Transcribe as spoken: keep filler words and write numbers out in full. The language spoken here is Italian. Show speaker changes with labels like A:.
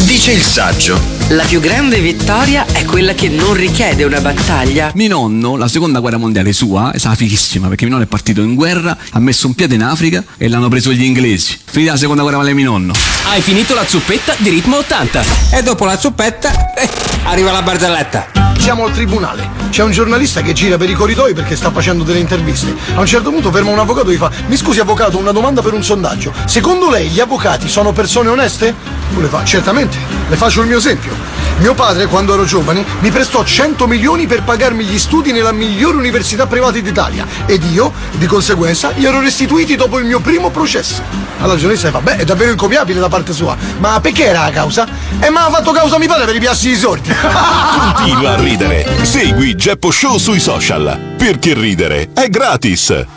A: Dice il saggio:
B: la più grande vittoria è quella che non richiede una battaglia.
C: Mio nonno, la seconda guerra mondiale sua, è stata fighissima perché mio nonno è partito in guerra, ha messo un piede in Africa e l'hanno preso gli inglesi. Finita la seconda guerra mondiale mio nonno.
D: Hai finito la zuppetta di ritmo ottanta.
E: E dopo la zuppetta eh, arriva la barzelletta.
F: Siamo al tribunale. C'è un giornalista che gira per i corridoi perché sta facendo delle interviste. A un certo punto ferma un avvocato e gli fa: mi scusi avvocato, una domanda per un sondaggio. Secondo lei gli avvocati sono persone oneste? Tu le fa: certamente, le faccio il mio esempio. Mio padre, quando ero giovane, mi prestò cento milioni per pagarmi gli studi nella migliore università privata d'Italia ed io, di conseguenza, gli ero restituiti dopo il mio primo processo. Allora il giornalista fa: beh, è davvero incomiabile da parte sua, ma perché era la causa? E ma ha fatto causa mio padre per i piassi di sordi.
G: Continua a ridere. Segui Geppo Show sui social, perché ridere è gratis.